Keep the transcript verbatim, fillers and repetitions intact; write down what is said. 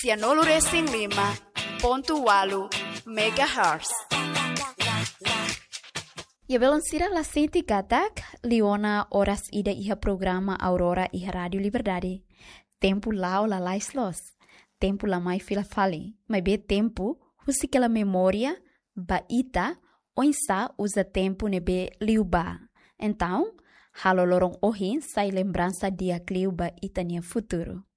Cianolo Racing Lima, ponto walu, megahertz. Ya belansira la senti katak, liona horas ida iha programa Aurora iha Radio Liberdade. Tempo lao la laislos. Tempo la mai fila fali. Mas be tempo, husikela memória, baita, oinsa usa tempo nebe liuba. Então, halo lorong ohin sai lembrança dia kliuba itania futuro.